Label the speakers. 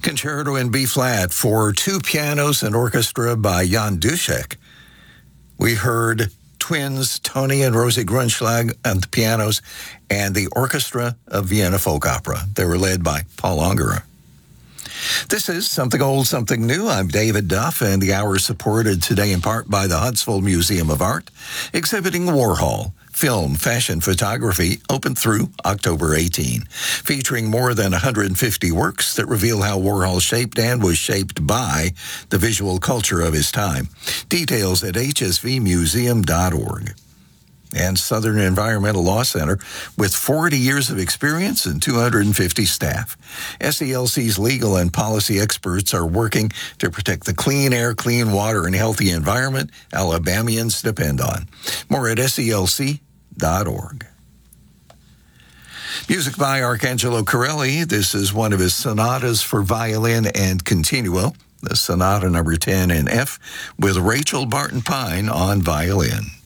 Speaker 1: Concerto in B-flat for two pianos and orchestra by Jan Dušek. We heard twins Tony and Rosie Grunschlag on the pianos and the Orchestra of Vienna Folk Opera. They were led by Paul Ongara. This is Something Old, Something New. I'm David Duff, and the hour is supported today in part by the Huntsville Museum of Art, exhibiting Warhol, film, fashion, photography, open through October 18, featuring more than 150 works that reveal how Warhol shaped and was shaped by the visual culture of his time. Details at hsvmuseum.org. And Southern Environmental Law Center with 40 years of experience and 250 staff. SELC's legal and policy experts are working to protect the clean air, clean water, and healthy environment Alabamians depend on. More at SELC.org. Music by Arcangelo Corelli. This is one of his sonatas for violin and continuo, the Sonata number 10 in F, with Rachel Barton Pine on violin.